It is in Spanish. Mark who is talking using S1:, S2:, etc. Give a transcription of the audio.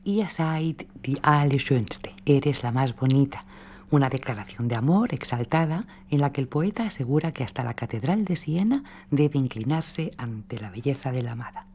S1: Ihr seid die Allerschönste, eres la más bonita. Una declaración de amor exaltada en la que el poeta asegura que hasta la Catedral de Siena debe inclinarse ante la belleza de la amada.